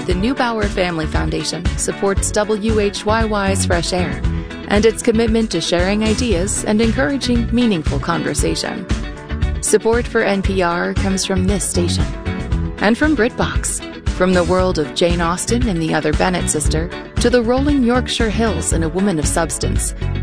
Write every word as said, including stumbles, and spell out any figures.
the Neubauer Family Foundation supports W H Y Y's Fresh Air and its commitment to sharing ideas and encouraging meaningful conversation. Support for N P R comes from this station and from BritBox. From the world of Jane Austen and the Other Bennet Sister to the rolling Yorkshire hills and A Woman of Substance,